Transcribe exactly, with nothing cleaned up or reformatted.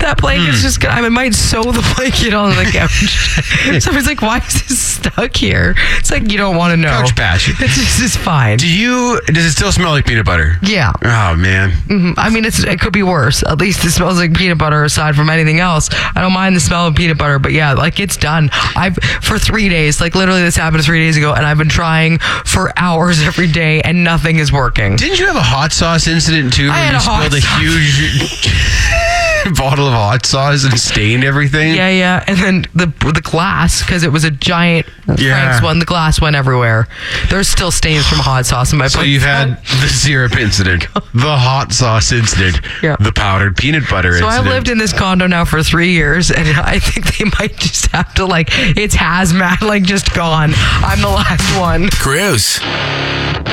that blanket's just gonna, I mean, might sew the blanket on the couch. So it's like, why is this stuck here? It's like, you don't want to know. Couch patch. It's just it's fine. Do you, does it still smell like peanut butter? Yeah. Oh, man. Mm-hmm. I mean, it's it could be worse. At least it smells like peanut butter aside from anything else. I don't mind the smell of peanut butter, but yeah, like it's done. I've, for three days, like literally this happened three days ago, and I've been trying for hours every day, and nothing is working. Didn't you have a hot sauce incident, too? I where had you a hot spilled sauce. a huge bottle of hot sauce and stained everything? Yeah, yeah. And then the the glass, because it was a giant Yeah. Frank's one, the glass went everywhere. There's still stains from hot sauce in my So place. you've had the syrup incident, the hot sauce incident, Yeah. the powdered peanut butter So incident. I've lived in this condo now for three years, and I think they might just have to, like, it's hazmat, like, just gone. I'm the last one. Cruise.